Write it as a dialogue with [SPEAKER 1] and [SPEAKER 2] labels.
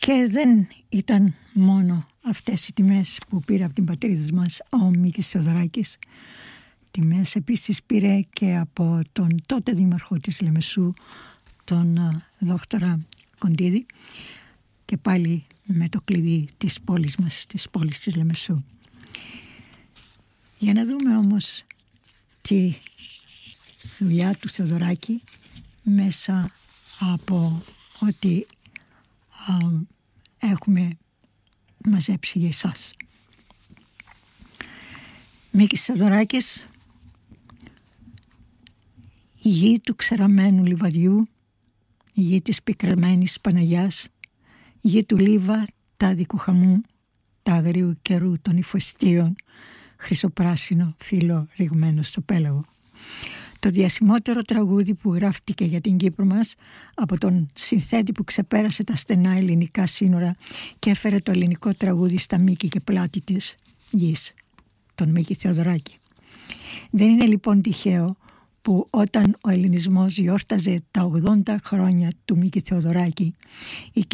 [SPEAKER 1] Και δεν ήταν μόνο αυτές οι τιμές που πήρε από την πατρίδα μας ο Μίκης Θεοδωράκης. Τιμές επίσης πήρε και από τον τότε δήμαρχο της Λεμεσού, τον δόκτορα Κοντίδη, και πάλι με το κλειδί της πόλης μας, της πόλης της Λεμεσού. Για να δούμε όμως τη δουλειά του Θεοδωράκη μέσα από ό,τι έχουμε μαζέψει για εσάς. Μίκης Θεοδωράκης, η γη του ξεραμένου λιβαδιού, η γη της πικραμένης Παναγιάς, η γη του Λίβα, τάδικου χαμού, τα αγρίου καιρού των ηφαιστείων, χρυσοπράσινο φύλλο ρηγμένο στο πέλαγο. Το διασημότερο τραγούδι που γράφτηκε για την Κύπρο μας από τον συνθέτη που ξεπέρασε τα στενά ελληνικά σύνορα και έφερε το ελληνικό τραγούδι στα μήκη και πλάτη της γης, τον Μίκη Θεοδωράκη. Δεν είναι λοιπόν τυχαίο που όταν ο ελληνισμός γιόρταζε τα 80 χρόνια του Μίκη Θεοδωράκη, η